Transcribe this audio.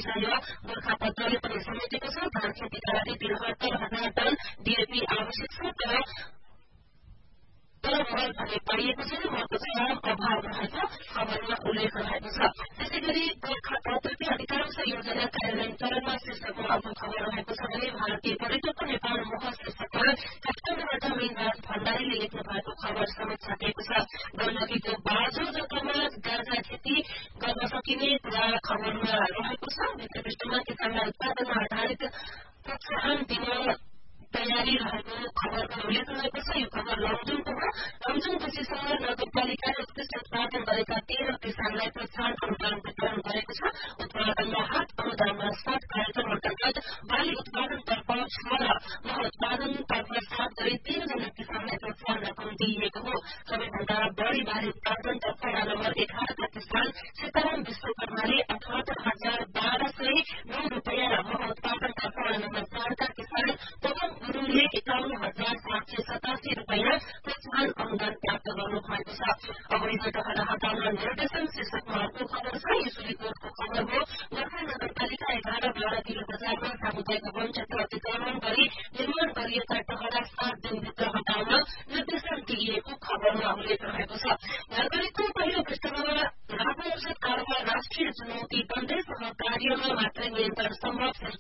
विषय गोरखापत्रले पनि समेटेको छ। धान खेतीका लागि 73,000 टन डीएपी आवश्यक छ, तर मल भने पाइएको छैन। मलको चरम अभाव रहेको खबरमा उल्लेख रहेको छ। त्यसै गरी गोरखापत्रकी अधिकांश योजना कार्यान्वयन चरणमा शीर्षकमा अर्को खबर रहेको छ भने भारतीय पर्यटकको नेपाल मोह शीर्षकमा काठमाडौँबाट मीनराज भण्डारीले लेख्नु भएको खबर समेत छापिएको छ। गण्डकीको बाँझो जग्गामा गाँजा खेती गर्न सकिने कुरा खबरमा रहेको छ। भित्र पृष्ठमा किसानलाई उत्पादनमा आधारित प्रोत्साहन दिन तयारी रहेको खबरमा उल्लेख रहेको छ। यो खबर लमजुङको हो। लमजुङ कृषि सहर नगरपालिकाले उत्कृष्ट उत्पादन गरेका 13 किसानलाई प्रोत्साहन अनुदान वितरण गरेको छ। उत्पादनमा हात अनुदानमा 7 कार्यक्रम अन्तर्गत बाली उत्पादनतर्फ 6 र मह उत्पादनतर्फ 7 गरी 13 जना किसानलाई प्रोत्साहन रकम दिइएको हो। सबैभन्दा बढ़ी बाली उत्पादनतर्फ नम्बर 11 का किसान सीताराम विश्वकर्माले 78,1209 रुपियाँ र मह उत्पादनतर्फ नम्बर 4 का किसान पवन गुरूङले 51,787 रुपियाँ प्रोत्साहन अनुदान प्राप्त गर्नु भएको छ। अवैध टहरा हटाउन निर्देशन शीर्षकमा अर्को खबर छ। यसुलीकोटको खबर हो। गोर्खा नगरपालिका 11-12 किलो बजारमा सामुदायिक वन क्षेत्र अतिक्रमण गरी निर्माण गरिएका टहरा 7 दिनभित्र हटाउन निर्देशन दिइएको खबरमा उल्लेख रहेको छ। नागरिकको पहिलो पृष्ठमा लाखौं औषध कारोबार राष्ट्रिय चुनौती बन्दै सहकार्यमा मात्रै नियन्त्रण सम्भव